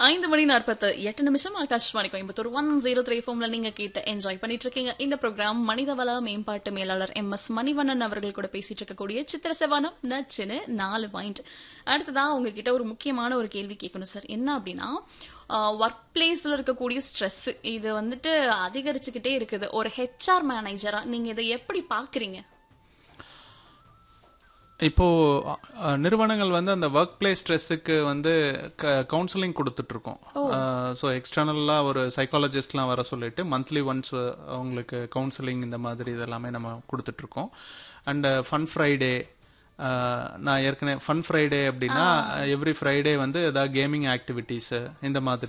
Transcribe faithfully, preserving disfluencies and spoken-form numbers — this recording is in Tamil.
ஐந்து மணி நாற்பத்து எட்டு நிமிஷம் Akashvani Coimbatore one zero three ஃபோம்ல நீங்க கேட்டு என்ஜாய் பண்ணிட்டு இருக்கீங்க. இந்த ப்ரோக்ராம் மனிதவள மேம்பாட்டு மேலாளர் எம் எஸ் மணிவண்ணன் அவர்கள் கூட பேசிட்டு இருக்கக்கூடிய சித்திர செவானம் நச்சுன்னு நாலு பாயிண்ட். அடுத்ததான் உங்ககிட்ட ஒரு முக்கியமான ஒரு கேள்வி கேட்கணும் சார். என்ன அப்படின்னா, ஒர்க் பிளேஸ்ல இருக்கக்கூடிய ஸ்ட்ரெஸ் இது வந்துட்டு அதிகரிச்சுக்கிட்டே இருக்குது. ஒரு ஹெச்ஆர் மேனேஜரா நீங்க இதை எப்படி பாக்குறீங்க? இப்போ நிறுவனங்கள் வந்து அந்த ஒர்க் பிளேஸ் ஸ்ட்ரெஸ்ஸுக்கு வந்து கவுன்சிலிங் கொடுத்துட்டு இருக்கோம். ஸோ எக்ஸ்டர்னலாக ஒரு சைக்காலஜிஸ்ட்லாம் வர சொல்லிட்டு மந்த்லி ஒன்ஸ் அவங்களுக்கு கவுன்சிலிங் இந்த மாதிரி இதெல்லாமே நம்ம கொடுத்துட்ருக்கோம். அண்ட் ஃபன் ஃப்ரைடே, நான் ஏற்கனவே ஃபன் ஃப்ரைடே அப்படின்னா எவ்ரி ஃப்ரைடே வந்து ஏதாவது கேமிங் ஆக்டிவிட்டீஸு இந்த மாதிரி